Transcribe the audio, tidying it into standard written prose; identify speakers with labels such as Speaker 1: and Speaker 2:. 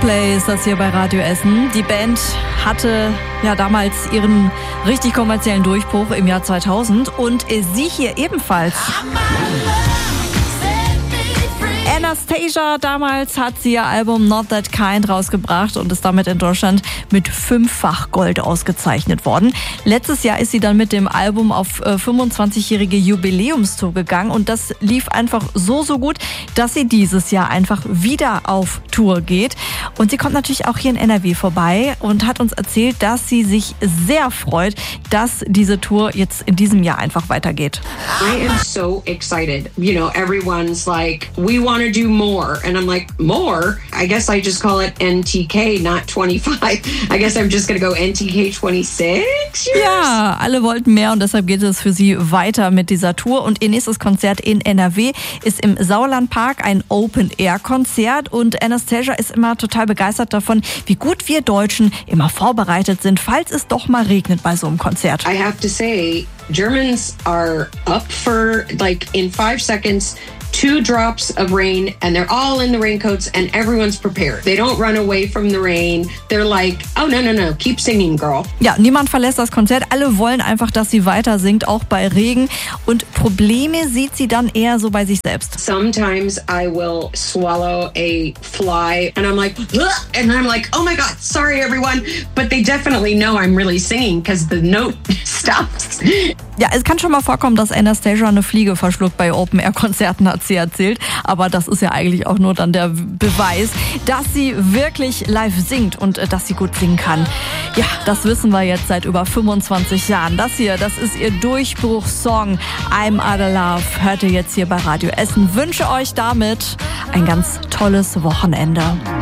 Speaker 1: Coldplay ist das hier bei Radio Essen. Die Band hatte ja damals ihren richtig kommerziellen Durchbruch im Jahr 2000 und sie hier ebenfalls. Anastasia damals hat sie ihr Album Not That Kind rausgebracht und ist damit in Deutschland mit 5-fach Gold ausgezeichnet worden. Letztes Jahr ist sie dann mit dem Album auf 25-jährige Jubiläumstour gegangen und das lief einfach so gut, dass sie dieses Jahr einfach wieder auf Tour geht. Und sie kommt natürlich auch hier in NRW vorbei und hat uns erzählt, dass sie sich sehr freut, dass diese Tour jetzt in diesem Jahr einfach weitergeht.
Speaker 2: I am so excited. You know, everyone's like, we want to do more. And I'm like, more? I guess I just call it NTK, not 25. I guess I'm just going to go NTK 26 years?
Speaker 1: Ja, alle wollten mehr und deshalb geht es für sie weiter mit dieser Tour. Und ihr nächstes Konzert in NRW ist im Sauerlandpark, ein Open-Air-Konzert. Und Anastasia ist immer total begeistert davon, wie gut wir Deutschen immer vorbereitet sind, falls es doch mal regnet bei so einem Konzert.
Speaker 2: I have to say, Germans are up for, like, in 5 seconds, 2 drops of rain, and they're all in the raincoats, and everyone's prepared. They don't run away from the rain. They're like, oh, no, keep singing, girl.
Speaker 1: Ja, niemand verlässt das Konzert. Alle wollen einfach, dass sie weiter singt, auch bei Regen. Und Probleme sieht sie dann eher so bei sich selbst.
Speaker 2: Sometimes I will swallow a fly, and I'm like, ugh, and I'm like, oh my God, sorry, everyone. But they definitely know I'm really singing, because the note stops.
Speaker 1: Ja, es kann schon mal vorkommen, dass Anastasia eine Fliege verschluckt bei Open-Air-Konzerten, hat sie erzählt. Aber das ist ja eigentlich auch nur dann der Beweis, dass sie wirklich live singt und dass sie gut singen kann. Ja, das wissen wir jetzt seit über 25 Jahren. Das hier, das ist ihr Durchbruchssong I'm Outta Love. Hört ihr jetzt hier bei Radio Essen. Wünsche euch damit ein ganz tolles Wochenende.